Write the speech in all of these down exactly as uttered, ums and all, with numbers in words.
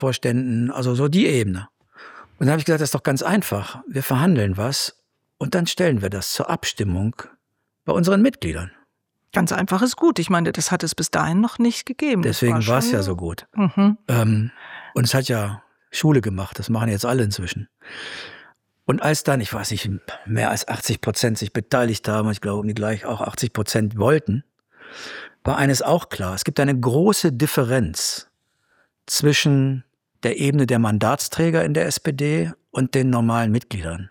Vorständen, also so die Ebene. Und dann habe ich gesagt, das ist doch ganz einfach. Wir verhandeln was und dann stellen wir das zur Abstimmung bei unseren Mitgliedern. Ganz einfach ist gut. Ich meine, das hat es bis dahin noch nicht gegeben. Deswegen war es ja so gut. Mhm. Ähm, und es hat ja Schule gemacht. Das machen jetzt alle inzwischen. Und als dann, ich weiß nicht, mehr als achtzig Prozent sich beteiligt haben, ich glaube, die gleich auch achtzig Prozent wollten, war eines auch klar. Es gibt eine große Differenz zwischen der Ebene der Mandatsträger in der S P D und den normalen Mitgliedern.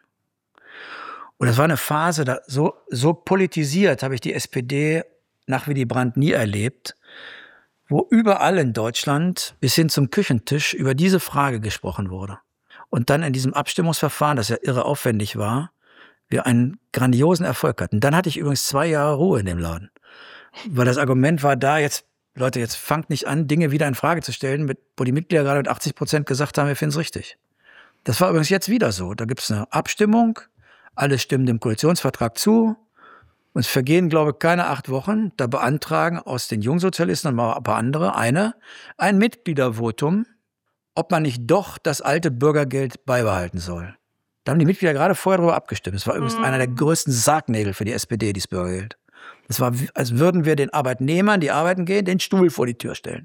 Und das war eine Phase, da so, so politisiert habe ich die S P D nach Willy Brandt nie erlebt, wo überall in Deutschland bis hin zum Küchentisch über diese Frage gesprochen wurde. Und dann in diesem Abstimmungsverfahren, das ja irre aufwendig war, wir einen grandiosen Erfolg hatten. Dann hatte ich übrigens zwei Jahre Ruhe in dem Laden. Weil das Argument war da, jetzt, Leute, jetzt fangt nicht an, Dinge wieder in Frage zu stellen, mit, wo die Mitglieder gerade mit achtzig Prozent gesagt haben, wir finden es richtig. Das war übrigens jetzt wieder so. Da gibt es eine Abstimmung, alle stimmen dem Koalitionsvertrag zu. Uns vergehen, glaube ich, keine acht Wochen. Da beantragen aus den Jungsozialisten und mal ein paar andere eine, ein Mitgliedervotum, ob man nicht doch das alte Bürgergeld beibehalten soll. Da haben die Mitglieder gerade vorher darüber abgestimmt. Das war übrigens mhm. einer der größten Sargnägel für die S P D, dieses Bürgergeld. Das war, als würden wir den Arbeitnehmern, die arbeiten gehen, den Stuhl vor die Tür stellen.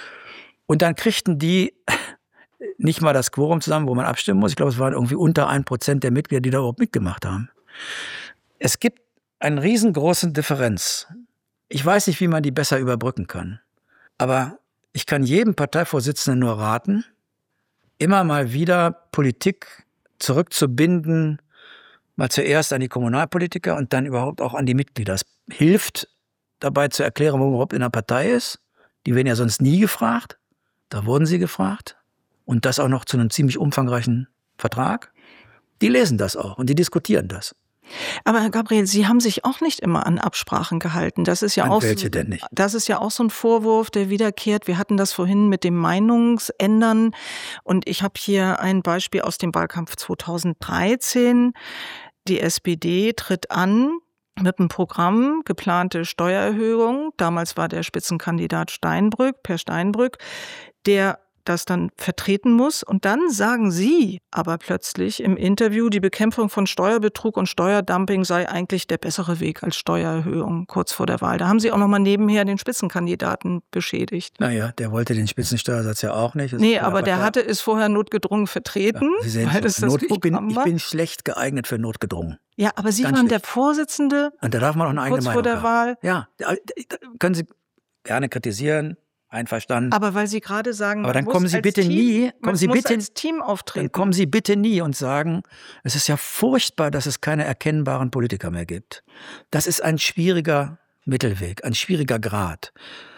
Und dann kriegten die nicht mal das Quorum zusammen, wo man abstimmen muss. Ich glaube, es waren irgendwie unter ein Prozent der Mitglieder, die da überhaupt mitgemacht haben. Es gibt eine riesengroße Differenz. Ich weiß nicht, wie man die besser überbrücken kann. Aber ich kann jedem Parteivorsitzenden nur raten, immer mal wieder Politik zurückzubinden, mal zuerst an die Kommunalpolitiker und dann überhaupt auch an die Mitglieder. Das hilft dabei zu erklären, wo man überhaupt in der Partei ist. Die werden ja sonst nie gefragt. Da wurden sie gefragt. Und das auch noch zu einem ziemlich umfangreichen Vertrag. Die lesen das auch und die diskutieren das. Aber Herr Gabriel, Sie haben sich auch nicht immer an Absprachen gehalten. Das ist ja an auch welche denn nicht? Das ist ja auch so ein Vorwurf, der wiederkehrt. Wir hatten das vorhin mit dem Meinungsändern. Und ich habe hier ein Beispiel aus dem Wahlkampf zweitausenddreizehn. Die S P D tritt an mit einem Programm, geplante Steuererhöhung. Damals war der Spitzenkandidat Steinbrück, Per Steinbrück, der das dann vertreten muss. Und dann sagen Sie aber plötzlich im Interview, die Bekämpfung von Steuerbetrug und Steuerdumping sei eigentlich der bessere Weg als Steuererhöhung kurz vor der Wahl. Da haben Sie auch noch mal nebenher den Spitzenkandidaten beschädigt. Naja, der wollte den Spitzensteuersatz ja auch nicht. Das nee, aber der hatte es vorher notgedrungen vertreten. Ja, Sie sehen weil das Not, das ich, bin, ich bin schlecht geeignet für notgedrungen. Ja, aber Sie Ganz waren schlecht. Der Vorsitzende. Und da darf man auch eine eigene kurz Meinung vor der haben. Wahl. Ja, können Sie gerne kritisieren. Einverstanden. Aber weil Sie gerade sagen, aber dann kommen Sie bitte Team, nie, kommen Sie bitte als Team auftreten. Dann kommen Sie bitte nie und sagen, es ist ja furchtbar, dass es keine erkennbaren Politiker mehr gibt. Das ist ein schwieriger Mittelweg, ein schwieriger Grat.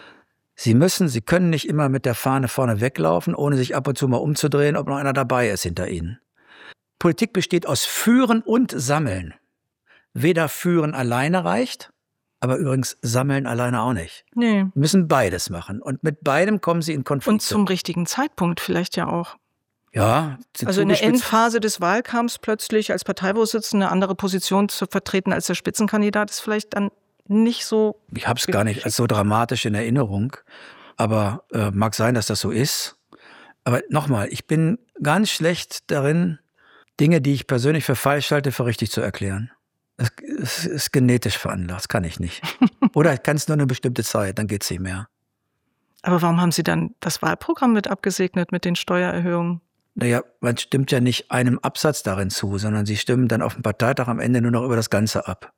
Sie müssen, Sie können nicht immer mit der Fahne vorne weglaufen, ohne sich ab und zu mal umzudrehen, ob noch einer dabei ist hinter Ihnen. Politik besteht aus Führen und Sammeln. Weder Führen alleine reicht, aber übrigens sammeln alleine auch nicht. Nee. Wir müssen beides machen. Und mit beidem kommen sie in Konflikte. Und zum richtigen Zeitpunkt vielleicht ja auch. Ja. Also in der Endphase des Wahlkampfs plötzlich als Parteivorsitzende eine andere Position zu vertreten als der Spitzenkandidat ist vielleicht dann nicht so... Ich habe es gar nicht als so dramatisch in Erinnerung. Aber äh, mag sein, dass das so ist. Aber nochmal, ich bin ganz schlecht darin, Dinge, die ich persönlich für falsch halte, für richtig zu erklären. Es ist genetisch veranlagt, das kann ich nicht. Oder ich kann es nur eine bestimmte Zeit, dann geht es nicht mehr. Aber warum haben Sie dann das Wahlprogramm mit abgesegnet mit den Steuererhöhungen? Naja, man stimmt ja nicht einem Absatz darin zu, sondern Sie stimmen dann auf dem Parteitag am Ende nur noch über das Ganze ab.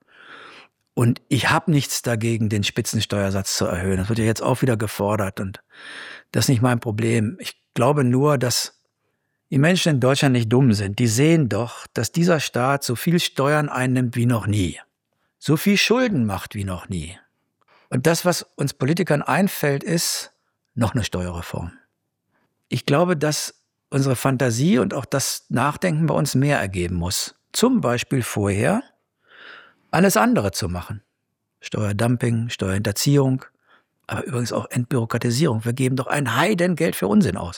Und ich habe nichts dagegen, den Spitzensteuersatz zu erhöhen. Das wird ja jetzt auch wieder gefordert und das ist nicht mein Problem. Ich glaube nur, dass die Menschen in Deutschland nicht dumm sind. Die sehen doch, dass dieser Staat so viel Steuern einnimmt wie noch nie. So viel Schulden macht wie noch nie. Und das, was uns Politikern einfällt, ist noch eine Steuerreform. Ich glaube, dass unsere Fantasie und auch das Nachdenken bei uns mehr ergeben muss. Zum Beispiel vorher alles andere zu machen. Steuerdumping, Steuerhinterziehung, aber übrigens auch Entbürokratisierung. Wir geben doch ein Heidengeld für Unsinn aus.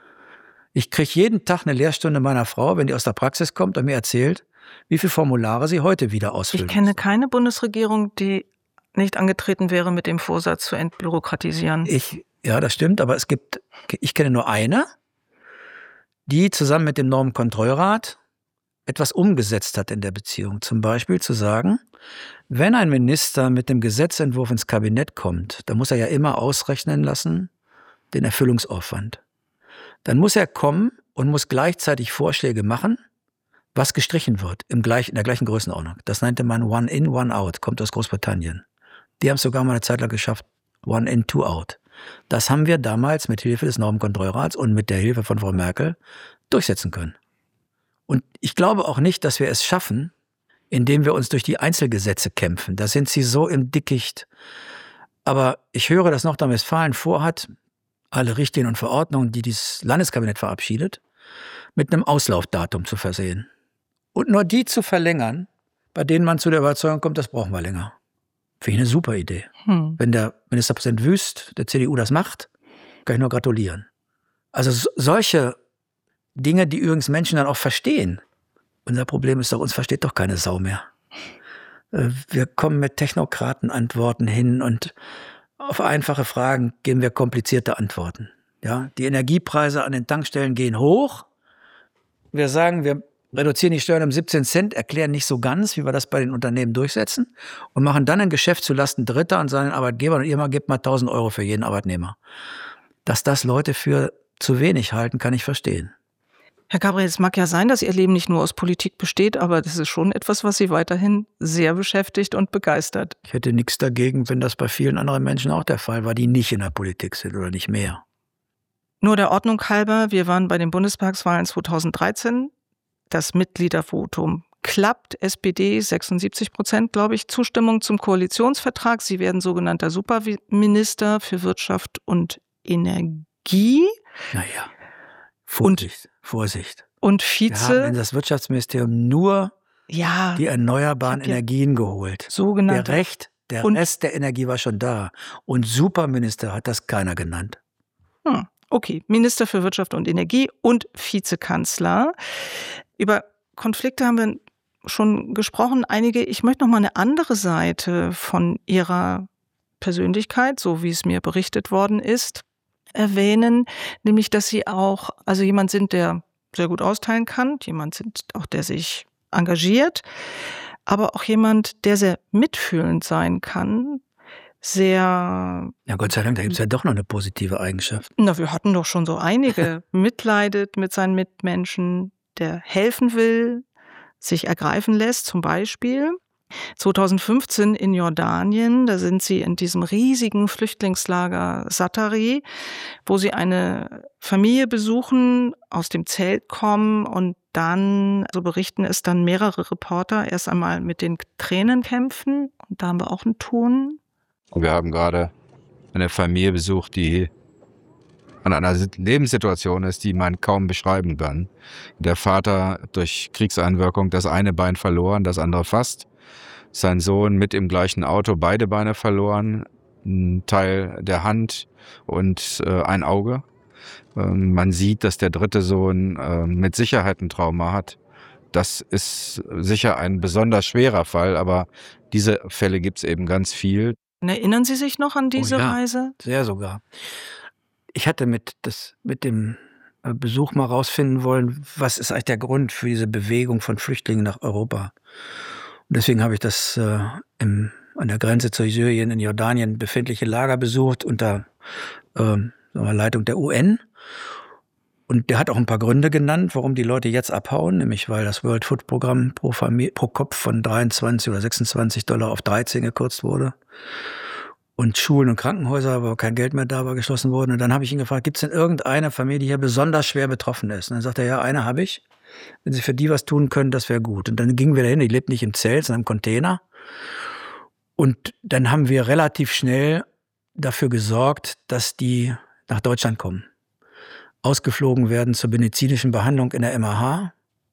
Ich kriege jeden Tag eine Lehrstunde meiner Frau, wenn die aus der Praxis kommt und mir erzählt, wie viele Formulare sie heute wieder ausfüllen. Ich kenne keine Bundesregierung, die nicht angetreten wäre mit dem Vorsatz zu entbürokratisieren. Ich, ja, das stimmt, aber es gibt, ich kenne nur eine die zusammen mit dem Normenkontrollrat etwas umgesetzt hat in der Beziehung. Zum Beispiel zu sagen, wenn ein Minister mit dem Gesetzentwurf ins Kabinett kommt, dann muss er ja immer ausrechnen lassen, den Erfüllungsaufwand. Dann muss er kommen und muss gleichzeitig Vorschläge machen, was gestrichen wird, im gleich, in der gleichen Größenordnung. Das nannte man One in, One out, kommt aus Großbritannien. Die haben es sogar mal eine Zeit lang geschafft, One in, Two out. Das haben wir damals mit Hilfe des Normenkontrollrats und mit der Hilfe von Frau Merkel durchsetzen können. Und ich glaube auch nicht, dass wir es schaffen, indem wir uns durch die Einzelgesetze kämpfen. Da sind sie so im Dickicht. Aber ich höre, dass Nordrhein-Westfalen vorhat, alle Richtlinien und Verordnungen, die das Landeskabinett verabschiedet, mit einem Auslaufdatum zu versehen. Und nur die zu verlängern, bei denen man zu der Überzeugung kommt, das brauchen wir länger. Finde ich eine super Idee. Hm. Wenn der Ministerpräsident Wüst, der C D U, das macht, kann ich nur gratulieren. Also so, solche Dinge, die übrigens Menschen dann auch verstehen. Unser Problem ist doch, uns versteht doch keine Sau mehr. Wir kommen mit Technokratenantworten hin und auf einfache Fragen geben wir komplizierte Antworten. Ja, die Energiepreise an den Tankstellen gehen hoch. Wir sagen, wir reduzieren die Steuern um siebzehn Cent, erklären nicht so ganz, wie wir das bei den Unternehmen durchsetzen und machen dann ein Geschäft zulasten Dritter und sagen den Arbeitgebern, und ihr mal gebt mal tausend Euro für jeden Arbeitnehmer. Dass das Leute für zu wenig halten, kann ich verstehen. Herr Gabriel, es mag ja sein, dass Ihr Leben nicht nur aus Politik besteht, aber das ist schon etwas, was Sie weiterhin sehr beschäftigt und begeistert. Ich hätte nichts dagegen, wenn das bei vielen anderen Menschen auch der Fall war, die nicht in der Politik sind oder nicht mehr. Nur der Ordnung halber, wir waren bei den Bundestagswahlen zweitausenddreizehn. Das Mitgliedervotum klappt. S P D sechsundsiebzig Prozent, glaube ich. Zustimmung zum Koalitionsvertrag. Sie werden sogenannter Superminister für Wirtschaft und Energie. Naja, Vorsicht, und, Vorsicht. Und Vize. Wir haben in das Wirtschaftsministerium nur ja, die erneuerbaren Energien ja geholt. Sogenannte. Der Recht, der und, Rest der Energie war schon da. Und Superminister hat das keiner genannt. Hm. Okay, Minister für Wirtschaft und Energie und Vizekanzler. Über Konflikte haben wir schon gesprochen, einige. Ich möchte noch mal eine andere Seite von Ihrer Persönlichkeit, so wie es mir berichtet worden ist, erwähnen, nämlich, dass Sie auch, also jemand sind, der sehr gut austeilen kann, jemand sind auch, der sich engagiert, aber auch jemand, der sehr mitfühlend sein kann, sehr... Ja, Gott sei Dank, da gibt es ja doch noch eine positive Eigenschaft. Na, wir hatten doch schon so einige. Mitleidet mit seinen Mitmenschen, der helfen will, sich ergreifen lässt, zum Beispiel. zweitausendfünfzehn in Jordanien, da sind sie in diesem riesigen Flüchtlingslager Zaatari, wo sie eine Familie besuchen, aus dem Zelt kommen und dann, so berichten es dann mehrere Reporter, erst einmal mit den Tränen kämpfen. Und da haben wir auch einen Ton. Wir haben gerade eine Familie besucht, die an einer Lebenssituation ist, die man kaum beschreiben kann. Der Vater durch Kriegseinwirkung das eine Bein verloren, das andere fast. Sein Sohn mit im gleichen Auto beide Beine verloren, ein Teil der Hand und äh, ein Auge. Ähm, man sieht, dass der dritte Sohn äh, mit Sicherheit ein Trauma hat. Das ist sicher ein besonders schwerer Fall, aber diese Fälle gibt es eben ganz viel. Erinnern Sie sich noch an diese oh ja, Reise? Sehr sogar. Ich hatte mit, das, mit dem Besuch mal rausfinden wollen, was ist eigentlich der Grund für diese Bewegung von Flüchtlingen nach Europa. Und deswegen habe ich das äh, im, an der Grenze zu Syrien in Jordanien befindliche Lager besucht unter äh, Leitung der U N. Und der hat auch ein paar Gründe genannt, warum die Leute jetzt abhauen, nämlich weil das World Food Programm pro, Familie, pro Kopf von dreiundzwanzig oder sechsundzwanzig Dollar auf dreizehn gekürzt wurde. Und Schulen und Krankenhäuser, wo kein Geld mehr da war, geschlossen wurden. Und dann habe ich ihn gefragt, gibt es denn irgendeine Familie, die hier besonders schwer betroffen ist? Und dann sagt er, ja, eine habe ich. Wenn Sie für die was tun können, das wäre gut. Und dann gingen wir dahin, die lebten nicht im Zelt, sondern im Container. Und dann haben wir relativ schnell dafür gesorgt, dass die nach Deutschland kommen. Ausgeflogen werden zur medizinischen Behandlung in der M A H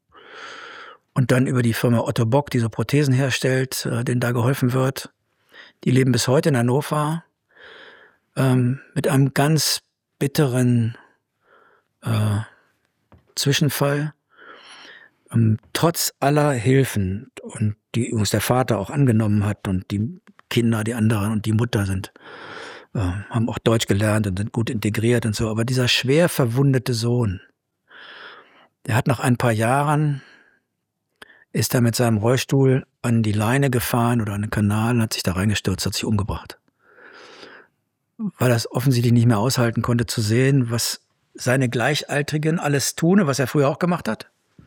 und dann über die Firma Otto Bock, die so Prothesen herstellt, denen da geholfen wird. Die leben bis heute in Hannover ähm, mit einem ganz bitteren äh, Zwischenfall. Ähm, trotz aller Hilfen und die übrigens der Vater auch angenommen hat und die Kinder, die anderen und die Mutter sind äh, haben auch Deutsch gelernt und sind gut integriert und so. Aber dieser schwer verwundete Sohn, Der hat nach ein paar Jahren, ist er mit seinem Rollstuhl an die Leine gefahren oder an den Kanal und hat sich da reingestürzt, hat sich umgebracht. Weil er es offensichtlich nicht mehr aushalten konnte zu sehen, was seine Gleichaltrigen alles tun, was er früher auch gemacht hat.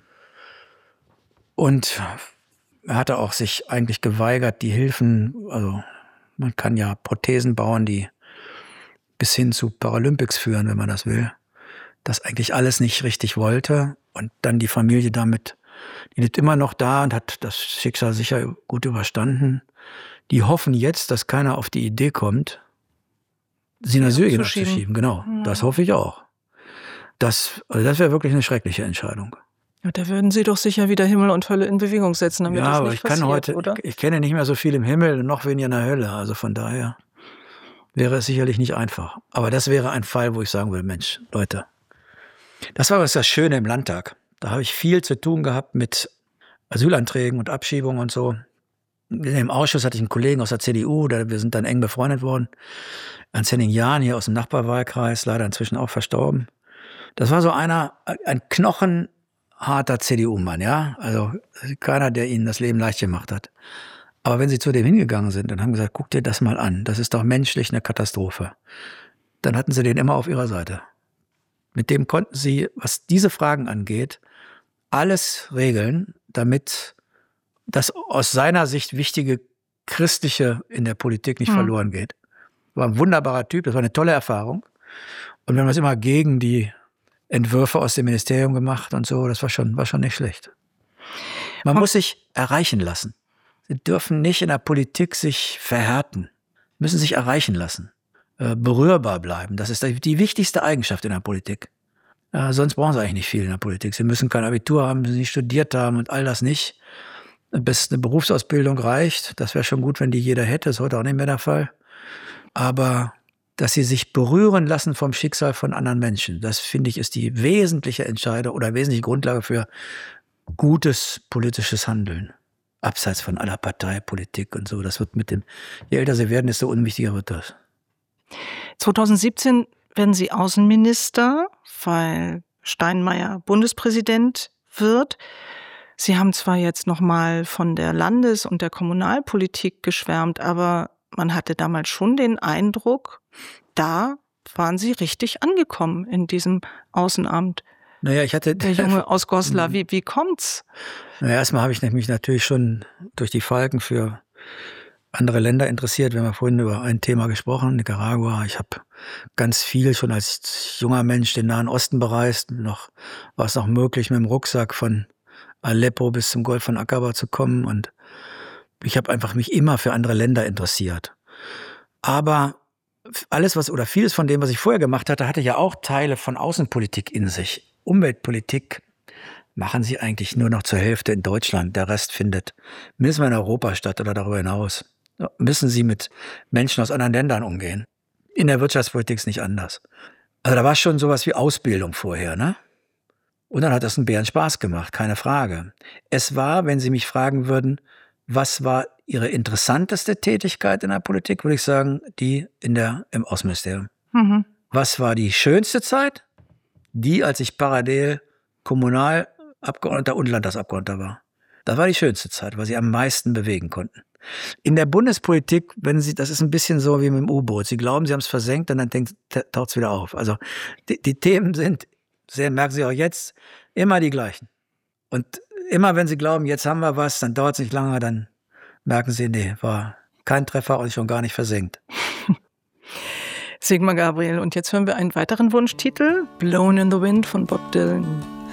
Und er hatte auch sich eigentlich geweigert, die Hilfen, also man kann ja Prothesen bauen, die bis hin zu Paralympics führen, wenn man das will. Das eigentlich alles nicht richtig wollte und dann die Familie damit, die lebt immer noch da und hat das Schicksal sicher gut überstanden. Die hoffen jetzt, dass keiner auf die Idee kommt, sie nach Syrien abzuschieben. Genau, ja. Das hoffe ich auch. Das, also das wäre wirklich eine schreckliche Entscheidung. Ja, da würden Sie doch sicher wieder Himmel und Hölle in Bewegung setzen, damit ja, das aber nicht ich passiert, kann heute, oder? Ich, ich kenne nicht mehr so viel im Himmel, noch weniger in der Hölle. Also von daher wäre es sicherlich nicht einfach. Aber das wäre ein Fall, wo ich sagen würde, Mensch, Leute, das war was das Schöne im Landtag. Da habe ich viel zu tun gehabt mit Asylanträgen und Abschiebungen und so. In dem Ausschuss hatte ich einen Kollegen aus der C D U, der, wir sind dann eng befreundet worden. Ernst Henning Jahn hier aus dem Nachbarwahlkreis, leider inzwischen auch verstorben. Das war so einer, ein knochenharter C D U-Mann, ja. Also keiner, der ihnen das Leben leicht gemacht hat. Aber wenn sie zu dem hingegangen sind und haben gesagt, guck dir das mal an, das ist doch menschlich eine Katastrophe, dann hatten sie den immer auf ihrer Seite. Mit dem konnten sie, was diese Fragen angeht, alles regeln, damit das aus seiner Sicht wichtige Christliche in der Politik nicht hm. verloren geht. War ein wunderbarer Typ, das war eine tolle Erfahrung. Und wir haben das immer gegen die Entwürfe aus dem Ministerium gemacht und so, das war schon, war schon nicht schlecht. Man muss sich erreichen lassen. Sie dürfen nicht in der Politik sich verhärten, müssen sich erreichen lassen, äh, berührbar bleiben. Das ist die wichtigste Eigenschaft in der Politik. Äh, sonst brauchen sie eigentlich nicht viel in der Politik. Sie müssen kein Abitur haben, müssen nicht studiert haben und all das nicht. Bis eine Berufsausbildung reicht, das wäre schon gut, wenn die jeder hätte, das ist heute auch nicht mehr der Fall. Aber dass sie sich berühren lassen vom Schicksal von anderen Menschen, das finde ich ist die wesentliche Entscheidung oder wesentliche Grundlage für gutes politisches Handeln. Abseits von aller Parteipolitik und so. Das wird mit dem, je älter sie werden, desto unwichtiger wird das. zweitausendsiebzehn werden Sie Außenminister, weil Steinmeier Bundespräsident wird. Sie haben zwar jetzt nochmal von der Landes- und der Kommunalpolitik geschwärmt, aber man hatte damals schon den Eindruck, da waren Sie richtig angekommen in diesem Außenamt. Naja, ich hatte... Der Junge aus Goslar, wie, wie kommt's? Naja, erstmal habe ich mich natürlich schon durch die Falken für andere Länder interessiert. Wir haben ja vorhin über ein Thema gesprochen, Nicaragua. Ich habe ganz viel schon als junger Mensch den Nahen Osten bereist. Noch war es noch möglich, mit dem Rucksack von Aleppo bis zum Golf von Aqaba zu kommen. Und ich habe einfach mich immer für andere Länder interessiert. Aber alles, was oder vieles von dem, was ich vorher gemacht hatte, hatte ja auch Teile von Außenpolitik in sich. Umweltpolitik machen sie eigentlich nur noch zur Hälfte in Deutschland. Der Rest findet mindestens in Europa statt oder darüber hinaus. Müssen sie mit Menschen aus anderen Ländern umgehen. In der Wirtschaftspolitik ist nicht anders. Also da war schon sowas wie Ausbildung vorher, ne? Und dann hat das einen Bären Spaß gemacht, keine Frage. Es war, wenn Sie mich fragen würden, was war Ihre interessanteste Tätigkeit in der Politik, würde ich sagen, die in der, im Außenministerium. Mhm. Was war die schönste Zeit? Die, als ich parallel Kommunalabgeordneter und Landtagsabgeordneter war. Das war die schönste Zeit, weil Sie am meisten bewegen konnten. In der Bundespolitik, wenn Sie, das ist ein bisschen so wie mit dem U-Boot. Sie glauben, Sie haben es versenkt und dann taucht es wieder auf. Also die, die Themen sind, sehr, merken Sie auch jetzt, immer die gleichen. Und immer wenn Sie glauben, jetzt haben wir was, dann dauert es nicht lange, dann merken Sie, nee, war kein Treffer und schon gar nicht versenkt. Sigmar Gabriel. Und jetzt hören wir einen weiteren Wunschtitel, Blown in the Wind von Bob Dylan.